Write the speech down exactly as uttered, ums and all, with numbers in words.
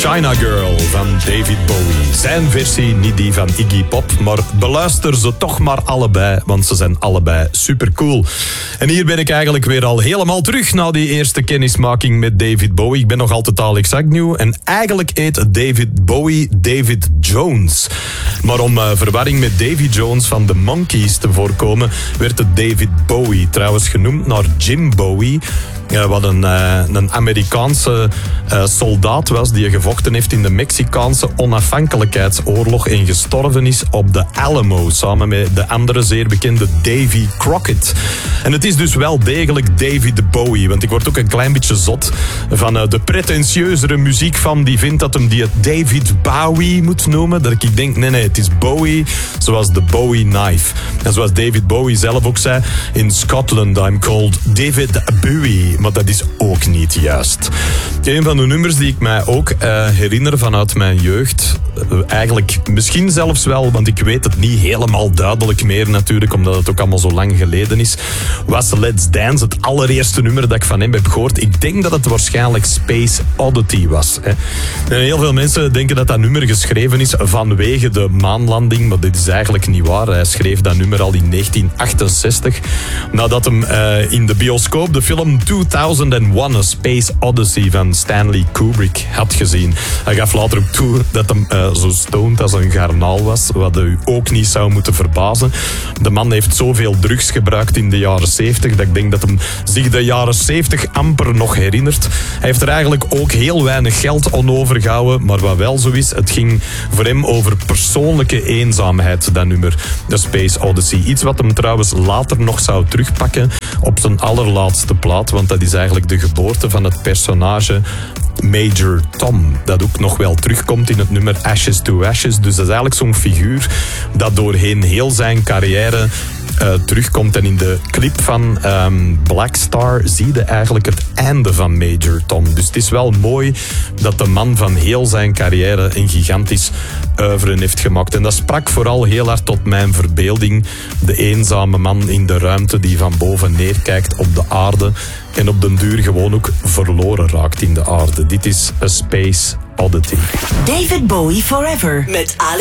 China Girl van David Bowie. Zijn versie, niet die van Iggy Pop, maar beluister ze toch maar allebei, want ze zijn allebei supercool. En hier ben ik eigenlijk weer al helemaal terug na die eerste kennismaking met David Bowie. Ik ben nog altijd Alex Agnew en eigenlijk heet David Bowie David Jones. Maar om uh, verwarring met Davy Jones van The Monkees te voorkomen, werd het David Bowie, trouwens genoemd naar Jim Bowie. Uh, wat een, uh, een Amerikaanse uh, soldaat was die gevochten heeft in de Mexicaanse onafhankelijkheidsoorlog en gestorven is op de Alamo, samen met de andere zeer bekende Davy Crockett. En het is dus wel degelijk David Bowie, want ik word ook een klein beetje zot van uh, de pretentieuzere muziek van die vindt dat hem die het David Bowie moet noemen. Dat ik denk, nee nee, het is Bowie zoals de Bowie knife. En zoals David Bowie zelf ook zei, in Scotland I'm called David Bowie. Maar dat is ook niet juist. Een van de nummers die ik mij ook uh, herinner vanuit mijn jeugd, uh, eigenlijk misschien zelfs wel, want ik weet het niet helemaal duidelijk meer natuurlijk, omdat het ook allemaal zo lang geleden is, was Let's Dance, het allereerste nummer dat ik van hem heb gehoord. Ik denk dat het waarschijnlijk Space Oddity was. Hè. En heel veel mensen denken dat dat nummer geschreven is vanwege de maanlanding, maar dit is eigenlijk niet waar. Hij schreef dat nummer al in negentien achtenzestig, nadat hem uh, in de bioscoop de film tweeduizend één, A Space Odyssey van Stanley Kubrick had gezien. Hij gaf later ook toe dat hem uh, zo stoned als een garnaal was, wat u ook niet zou moeten verbazen. De man heeft zoveel drugs gebruikt in de jaren zeventig, dat ik denk dat hem zich de jaren zeventig amper nog herinnert. Hij heeft er eigenlijk ook heel weinig geld aan overgehouden, maar wat wel zo is, het ging voor hem over persoonlijke eenzaamheid, dat nummer, de Space Odyssey. Iets wat hem trouwens later nog zou terugpakken op zijn allerlaatste plaat, want dat is eigenlijk de geboorte van het personage Major Tom, dat ook nog wel terugkomt in het nummer Ashes to Ashes. Dus dat is eigenlijk zo'n figuur dat doorheen heel zijn carrière Uh, terugkomt. En in de clip van um, Black Star zie je eigenlijk het einde van Major Tom. Dus het is wel mooi dat de man van heel zijn carrière een gigantisch oeuvre heeft gemaakt. En dat sprak vooral heel hard tot mijn verbeelding. De eenzame man in de ruimte die van boven neerkijkt op de aarde en op den duur gewoon ook verloren raakt in de aarde. Dit is A Space Oddity. David Bowie Forever met Alex